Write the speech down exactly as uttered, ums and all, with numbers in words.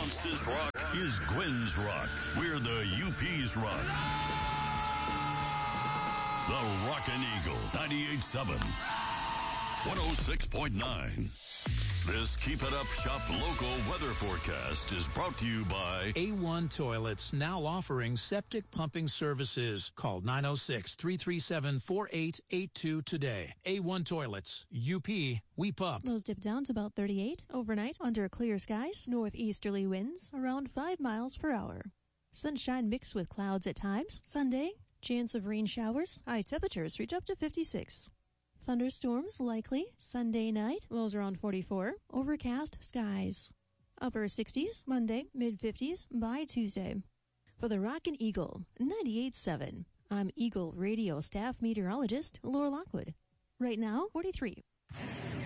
Bronx's rock is Gwen's rock. We're the U P's rock. The Rockin' Eagle, ninety-eight point seven, one oh six point nine. This Keep It Up Shop local weather forecast is brought to you by A one Toilets, now offering septic pumping services. Call nine oh six, three three seven, four eight eight two today. A one Toilets, U P, we pump. Lows dip down to about thirty-eight. Overnight, under clear skies, northeasterly winds around five miles per hour. Sunshine mixed with clouds at times. Sunday, chance of rain showers. High temperatures reach up to fifty-six. Thunderstorms likely Sunday night, lows around forty-four. Overcast skies. Upper sixties Monday, mid fifties by Tuesday. For the Rockin' Eagle, ninety-eight point seven, I'm Eagle Radio staff meteorologist Laura Lockwood. Right now, forty-three.